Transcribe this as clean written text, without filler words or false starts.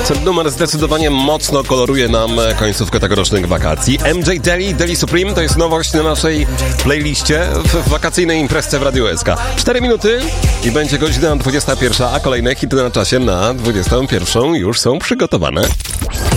Ten numer zdecydowanie mocno koloruje nam końcówkę tegorocznych wakacji. MJ Daily Supreme to jest nowość na naszej playliście w wakacyjnej imprezie w Radiu SK. 4 minuty i będzie godzina 21, a kolejne hity na czasie na 21 już są przygotowane.